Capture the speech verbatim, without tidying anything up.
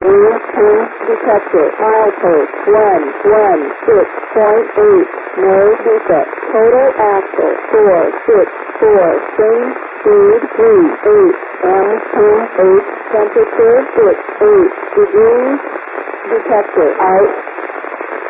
Wheel change detected. Milepost one one six point eight. No defect. Total axle four six four. Change speed three eight. M two eight. Temperature six eight degrees. Detector out.